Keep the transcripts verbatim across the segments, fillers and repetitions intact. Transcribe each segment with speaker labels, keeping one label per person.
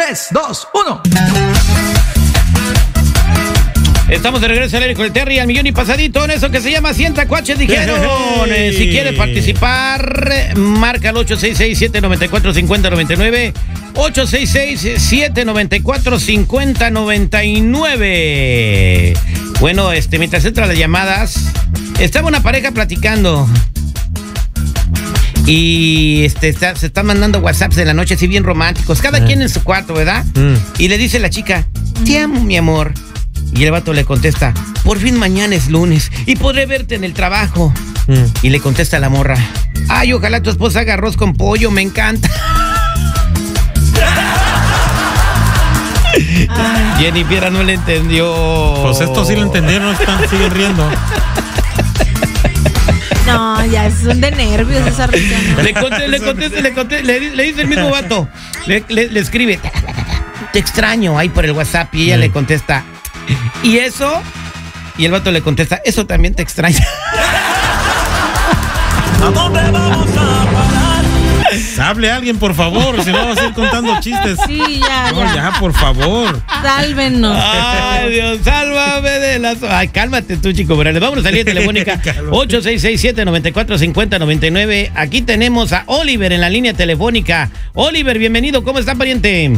Speaker 1: tres, dos, uno.
Speaker 2: Estamos de regreso al aire con el Terry al millón y pasadito en eso que se llama cien tacuaches dijeron. Eh, si quieres participar, marca al ocho seis seis, siete nueve cuatro, cinco cero nueve nueve. ocho seis seis, siete nueve cuatro, cinco cero nueve nueve. Bueno, este, mientras entran las llamadas, estaba una pareja platicando. Y este está, se están mandando WhatsApps de la noche así bien románticos, cada eh. quien en su cuarto, ¿verdad? Mm. Y le dice la chica, te amo, mi amor. Y el vato le contesta, por fin mañana es lunes y podré verte en el trabajo. Mm. Y le contesta la morra, ay, ojalá tu esposa haga arroz con pollo, me encanta. Jenny Piera no le entendió.
Speaker 3: Pues esto sí lo entendieron, están, siguen riendo.
Speaker 4: No, ya son de nervios esa risa.
Speaker 2: Le contesta, le contesta, le contesta, le, le dice el mismo vato, le, le, le escribe, te extraño ahí por el WhatsApp y ella sí. le contesta, ¿y eso? Y el vato le contesta, eso también te extraña.
Speaker 3: ¿A dónde vamos a parar? Hable a alguien, por favor, si no vas a ir contando chistes.
Speaker 4: Sí, ya,
Speaker 3: no,
Speaker 4: ya.
Speaker 3: ya, por favor.
Speaker 4: Sálvenos.
Speaker 2: Ay, Dios, sálvame de las... Ay, cálmate tú, chico. Morales. Vamos a salir telefónica ocho seis seis, siete nueve cuatro, cinco cero nueve nueve. Aquí tenemos a Oliver en la línea telefónica. Oliver, bienvenido. ¿Cómo está, pariente?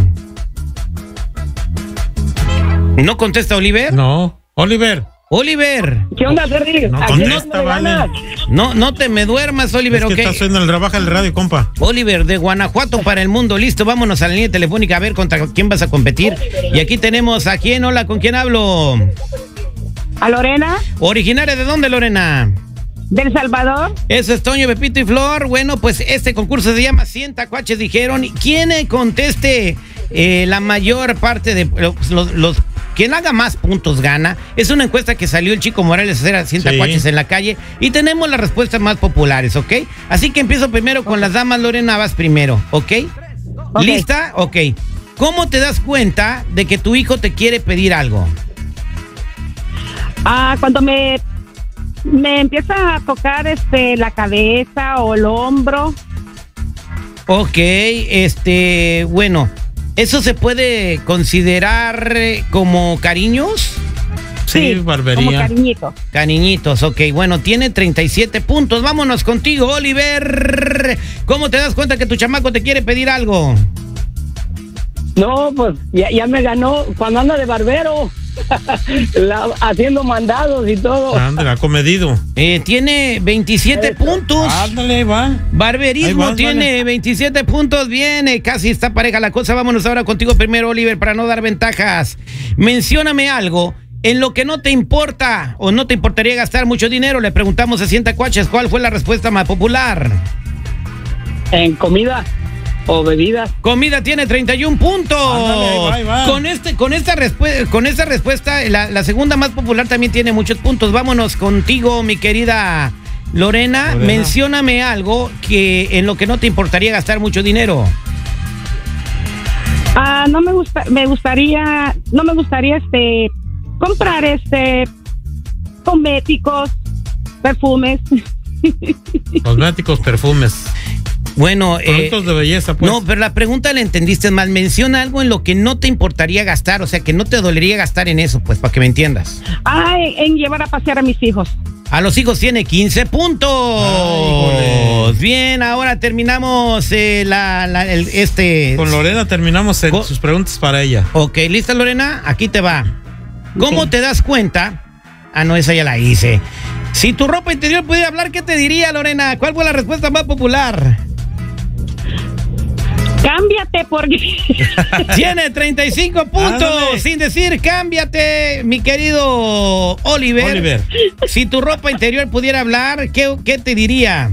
Speaker 2: ¿No contesta Oliver?
Speaker 3: No. Oliver.
Speaker 2: Oliver.
Speaker 5: ¿Qué onda, Terry?
Speaker 3: No contesta, vale.
Speaker 2: No, no te me duermas, Oliver,
Speaker 3: es que
Speaker 2: ok.
Speaker 3: está suena el rebaja el radio, compa.
Speaker 2: Oliver, de Guanajuato para el mundo. Listo, vámonos a la línea telefónica a ver contra quién vas a competir. Y aquí tenemos a quién, hola, ¿con quién hablo?
Speaker 5: ¿A Lorena?
Speaker 2: ¿Originaria de dónde, Lorena?
Speaker 5: ¿Del Salvador?
Speaker 2: Eso es Toño, Pepito y Flor. Bueno, pues este concurso se llama cien tacuaches dijeron. ¿Quién conteste eh, la mayor parte de los, los, los quien haga más puntos gana? Es una encuesta que salió el Chico Morales a hacer a cien tacuaches sí. en la calle y tenemos las respuestas más populares, ¿ok? Así que empiezo primero con las damas. Lorena, vas primero, ¿ok? okay. ¿Lista? Ok. ¿Cómo te das cuenta de que tu hijo te quiere pedir algo?
Speaker 5: Ah, cuando me me empieza a tocar este la cabeza o el hombro.
Speaker 2: Ok, este, bueno, ¿eso se puede considerar como cariños?
Speaker 3: Sí, sí, barbería.
Speaker 5: Como cariñitos.
Speaker 2: Cariñitos, ok, bueno, tiene treinta y siete puntos. Vámonos contigo, Oliver. ¿Cómo te das cuenta que tu chamaco te quiere pedir algo?
Speaker 5: No, pues ya, ya me ganó cuando anda de barbero. La, haciendo mandados y todo.
Speaker 3: Ándale, acomedido.
Speaker 2: Eh, tiene veintisiete Eso. puntos.
Speaker 3: Ándale, va.
Speaker 2: Barberismo
Speaker 3: va,
Speaker 2: tiene
Speaker 3: vale.
Speaker 2: veintisiete puntos. Bien, eh, casi está pareja la cosa. Vámonos ahora contigo primero, Oliver, para no dar ventajas. Mencióname algo en lo que no te importa o no te importaría gastar mucho dinero. Le preguntamos a cien tacuaches, ¿cuál fue la respuesta más popular?
Speaker 5: En comida o bebidas.
Speaker 2: Comida tiene treinta y un puntos.
Speaker 3: Ándale, ahí va, ahí va. Con
Speaker 2: este, con esta respuesta, con esta respuesta, la, la segunda más popular también tiene muchos puntos. Vámonos contigo, mi querida Lorena. Lorena. Mencióname algo que en lo que no te importaría gastar mucho dinero.
Speaker 5: Ah, no me gusta, me gustaría, no me gustaría este comprar este cosméticos, perfumes.
Speaker 3: Cosméticos, perfumes.
Speaker 2: Bueno,
Speaker 3: productos eh, de belleza, pues.
Speaker 2: No, pero la pregunta la entendiste mal. Menciona algo en lo que no te importaría gastar, o sea, que no te dolería gastar en eso, pues, para que me entiendas.
Speaker 5: Ah, en, en llevar a pasear a mis hijos.
Speaker 2: A los hijos tiene quince puntos. Ay, bien, ahora terminamos eh, la, la, el, este...
Speaker 3: Con Lorena terminamos en sus preguntas para ella.
Speaker 2: Ok, ¿lista, Lorena? Aquí te va. ¿Cómo okay. te das cuenta? Ah, no, esa ya la hice. Si tu ropa interior pudiera hablar, ¿qué te diría, Lorena? ¿Cuál fue la respuesta más popular?
Speaker 5: Cámbiate porque...
Speaker 2: Tiene treinta y cinco puntos. Ándale. Sin decir cámbiate, mi querido Oliver.
Speaker 3: Oliver.
Speaker 2: Si tu ropa interior pudiera hablar, ¿qué, qué te diría?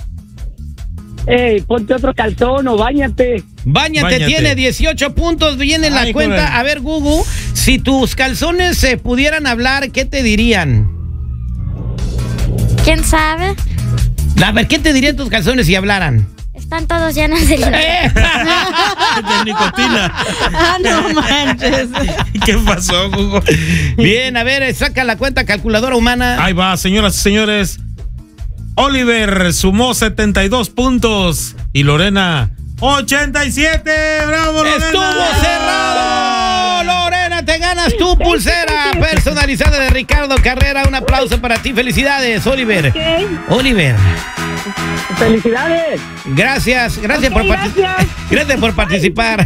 Speaker 5: Ey, ponte otro calzón o báñate.
Speaker 2: Báñate, Báñate. Tiene dieciocho puntos. Viene en la Ay, cuenta. Joder. A ver, Gugu, si tus calzones se pudieran hablar, ¿qué te dirían?
Speaker 6: ¿Quién sabe?
Speaker 2: A ver, ¿qué te dirían tus calzones si hablaran?
Speaker 6: Están todos llenos de...
Speaker 3: de nicotina.
Speaker 4: Ah, no manches.
Speaker 3: ¿Qué pasó, Hugo?
Speaker 2: Bien, a ver, saca la cuenta calculadora humana.
Speaker 3: Ahí va, señoras y señores. Oliver sumó setenta y dos puntos y Lorena ochenta y siete. ¡Bravo, Lorena!
Speaker 2: ¡Estuvo cerrado! Lorena, te ganas tu pulsera personalizada de Ricardo Carrera. Un aplauso para ti. Felicidades, Oliver.
Speaker 5: Okay.
Speaker 2: Oliver.
Speaker 5: Felicidades.
Speaker 2: Gracias, gracias
Speaker 5: Ok,
Speaker 2: por participar.
Speaker 5: gracias.
Speaker 2: Gracias por participar.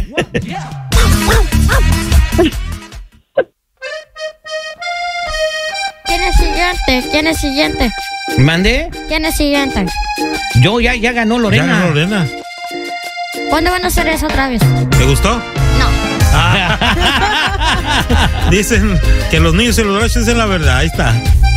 Speaker 1: ¿Quién es siguiente? ¿Quién es siguiente?
Speaker 2: ¿Mandé?
Speaker 1: ¿Quién es siguiente?
Speaker 2: Yo ya, ya ganó Lorena.
Speaker 3: Ya ganó Lorena.
Speaker 1: ¿Cuándo van a hacer eso otra vez?
Speaker 3: ¿Te gustó?
Speaker 1: No.
Speaker 3: Dicen que los niños y los borrachos dicen la verdad. Ahí está.